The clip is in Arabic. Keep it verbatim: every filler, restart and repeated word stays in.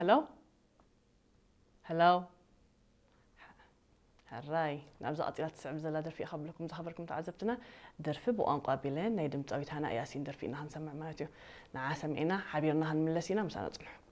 هلو هلو هراي نبزة قطيلات تسعب زلا درفي أخبركم تخبركم تعذبتنا درفي بو أنقابلين نيدم تأويت هنا ياسين درفي إنها نسمع مالتيو نعا سمعنا حبيرنا هنملسينا مسانا تصنحو